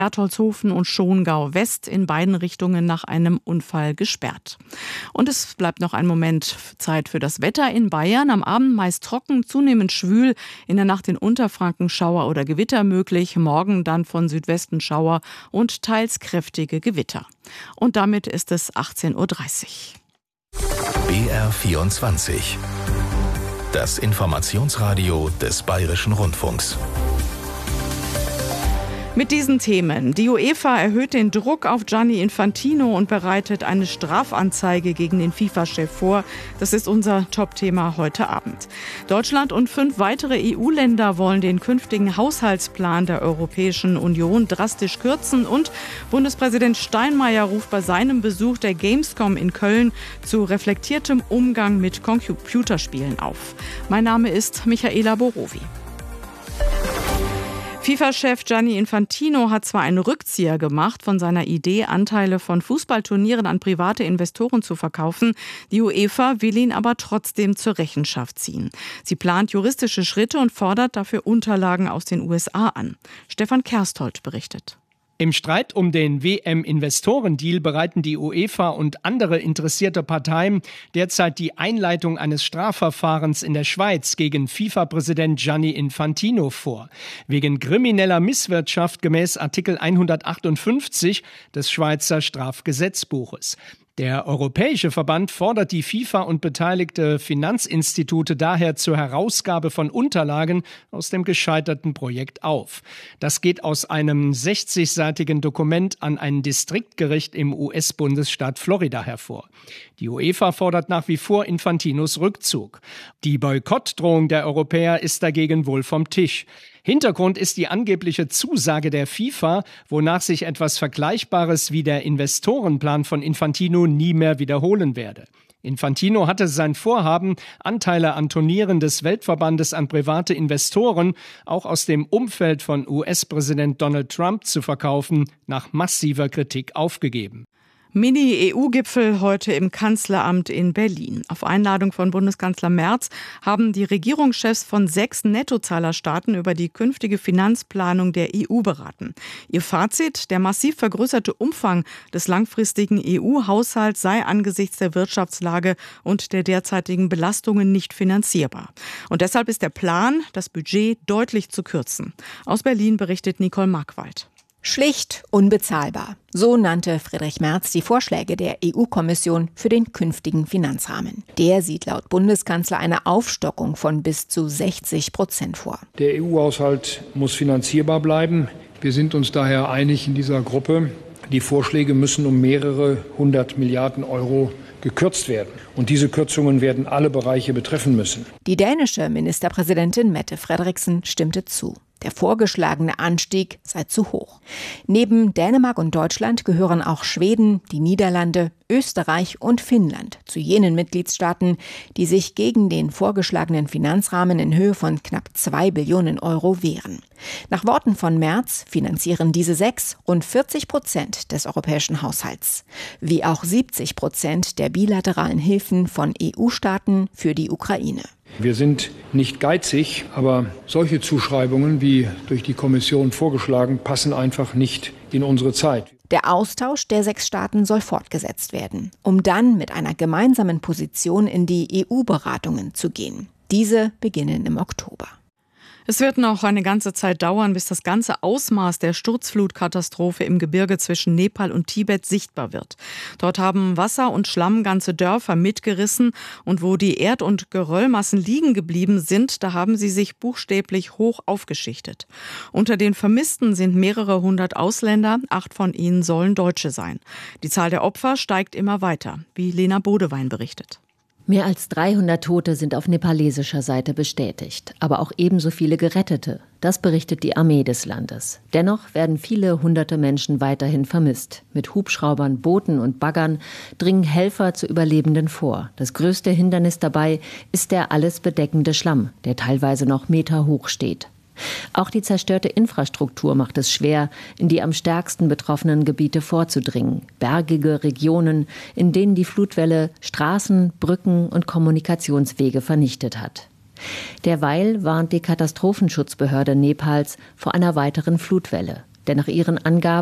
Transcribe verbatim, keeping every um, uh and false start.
Bertholdshofen und Schongau West in beiden Richtungen nach einem Unfall gesperrt. Und es bleibt noch ein Moment Zeit für das Wetter in Bayern. Am Abend meist trocken, zunehmend schwül. In der Nacht in Unterfranken Schauer oder Gewitter möglich. Morgen dann von Südwesten Schauer und teils kräftige Gewitter. Und damit ist es achtzehn Uhr dreißig. B R vierundzwanzig. Das Informationsradio des Bayerischen Rundfunks. Mit diesen Themen. Die UEFA erhöht den Druck auf Gianni Infantino und bereitet eine Strafanzeige gegen den FIFA-Chef vor. Das ist unser Top-Thema heute Abend. Deutschland und fünf weitere E U-Länder wollen den künftigen Haushaltsplan der Europäischen Union drastisch kürzen. Und Bundespräsident Steinmeier ruft bei seinem Besuch der Gamescom in Köln zu reflektiertem Umgang mit Computerspielen auf. Mein Name ist Michaela Borowi. FIFA-Chef Gianni Infantino hat zwar einen Rückzieher gemacht von seiner Idee, Anteile von Fußballturnieren an private Investoren zu verkaufen. Die UEFA will ihn aber trotzdem zur Rechenschaft ziehen. Sie plant juristische Schritte und fordert dafür Unterlagen aus den U S A an. Stefan Kersthold berichtet. Im Streit um den W M-Investorendeal bereiten die UEFA und andere interessierte Parteien derzeit die Einleitung eines Strafverfahrens in der Schweiz gegen FIFA-Präsident Gianni Infantino vor. Wegen krimineller Misswirtschaft gemäß Artikel hundertachtundfünfzig des Schweizer Strafgesetzbuches. Der Europäische Verband fordert die FIFA und beteiligte Finanzinstitute daher zur Herausgabe von Unterlagen aus dem gescheiterten Projekt auf. Das geht aus einem sechzigseitigen Dokument an ein Distriktgericht im U S-Bundesstaat Florida hervor. Die UEFA fordert nach wie vor Infantinos Rückzug. Die Boykottdrohung der Europäer ist dagegen wohl vom Tisch. Hintergrund ist die angebliche Zusage der FIFA, wonach sich etwas Vergleichbares wie der Investorenplan von Infantino nie mehr wiederholen werde. Infantino hatte sein Vorhaben, Anteile an Turnieren des Weltverbandes an private Investoren, auch aus dem Umfeld von U S-Präsident Donald Trump zu verkaufen, nach massiver Kritik aufgegeben. Mini-E U-Gipfel heute im Kanzleramt in Berlin. Auf Einladung von Bundeskanzler Merz haben die Regierungschefs von sechs Nettozahlerstaaten über die künftige Finanzplanung der E U beraten. Ihr Fazit: Der massiv vergrößerte Umfang des langfristigen E U-Haushalts sei angesichts der Wirtschaftslage und der derzeitigen Belastungen nicht finanzierbar. Und deshalb ist der Plan, das Budget deutlich zu kürzen. Aus Berlin berichtet Nicole Markwald. Schlicht unbezahlbar. So nannte Friedrich Merz die Vorschläge der E U-Kommission für den künftigen Finanzrahmen. Der sieht laut Bundeskanzler eine Aufstockung von bis zu sechzig Prozent vor. Der E U-Haushalt muss finanzierbar bleiben. Wir sind uns daher einig in dieser Gruppe. Die Vorschläge müssen um mehrere hundert Milliarden Euro gekürzt werden. Und diese Kürzungen werden alle Bereiche betreffen müssen. Die dänische Ministerpräsidentin Mette Frederiksen stimmte zu. Der vorgeschlagene Anstieg sei zu hoch. Neben Dänemark und Deutschland gehören auch Schweden, die Niederlande, Österreich und Finnland zu jenen Mitgliedstaaten, die sich gegen den vorgeschlagenen Finanzrahmen in Höhe von knapp zwei Billionen Euro wehren. Nach Worten von Merz finanzieren diese sechs rund vierzig Prozent des europäischen Haushalts, wie auch siebzig Prozent der bilateralen Hilfen von E U-Staaten für die Ukraine. Wir sind nicht geizig, aber solche Zuschreibungen wie durch die Kommission vorgeschlagen, passen einfach nicht in unsere Zeit. Der Austausch der sechs Staaten soll fortgesetzt werden, um dann mit einer gemeinsamen Position in die E U-Beratungen zu gehen. Diese beginnen im Oktober. Es wird noch eine ganze Zeit dauern, bis das ganze Ausmaß der Sturzflutkatastrophe im Gebirge zwischen Nepal und Tibet sichtbar wird. Dort haben Wasser und Schlamm ganze Dörfer mitgerissen und wo die Erd- und Geröllmassen liegen geblieben sind, da haben sie sich buchstäblich hoch aufgeschichtet. Unter den Vermissten sind mehrere hundert Ausländer, acht von ihnen sollen Deutsche sein. Die Zahl der Opfer steigt immer weiter, wie Lena Bodewein berichtet. Mehr als dreihundert Tote sind auf nepalesischer Seite bestätigt, aber auch ebenso viele Gerettete. Das berichtet die Armee des Landes. Dennoch werden viele hunderte Menschen weiterhin vermisst. Mit Hubschraubern, Booten und Baggern dringen Helfer zu Überlebenden vor. Das größte Hindernis dabei ist der alles bedeckende Schlamm, der teilweise noch Meter hoch steht. Auch die zerstörte Infrastruktur macht es schwer, in die am stärksten betroffenen Gebiete vorzudringen. Bergige Regionen, in denen die Flutwelle Straßen, Brücken und Kommunikationswege vernichtet hat. Derweil warnt die Katastrophenschutzbehörde Nepals vor einer weiteren Flutwelle. Denn nach ihren Angaben